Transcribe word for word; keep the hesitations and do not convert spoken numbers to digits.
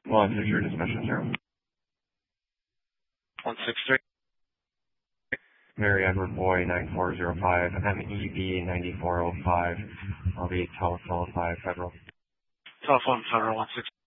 Well, it's your discussion zero. one six three. Mary Edward Boy nine four zero five, M E B nine four zero five, I'll be telephone five Federal. Telephone Federal one six.